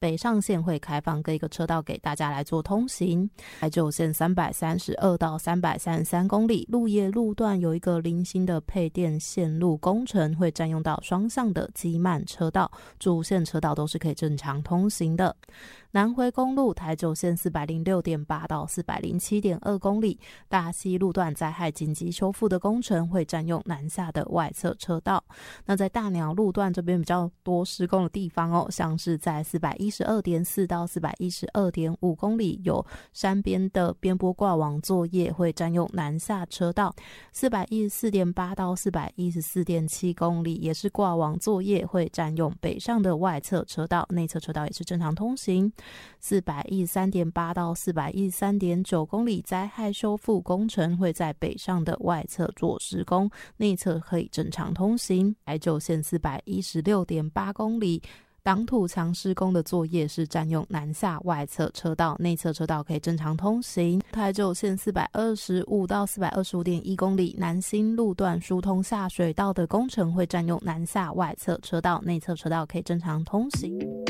北上线会开放各一个车道给大家来做通行。台九线332到333公里，鹿野路段有一个零星的配电线路工程，会占用到双向的机慢车道，主线车道都是可以正常通行的。南回公路台九线406.8到407.2公里，大溪路段灾害紧急修复的工程会占用南下的外侧车道。那在大鸟路段这边比较多施工的地方哦，像是在412.4到412.5公里有山边的边坡挂网作业，会占用南下车道。414.8到414.7公里也是挂网作业，会占用北上的外侧车道，内侧车道也是正常通行。413.8到413.9公里灾害修复工程会在北上的外侧做施工，内侧可以正常通行。台九线416.8公里挡土墙施工的作业是占用南下外侧车道，内侧车道可以正常通行。台九线425到425.1公里南新路段疏通下水道的工程会占用南下外侧车道，内侧车道可以正常通行。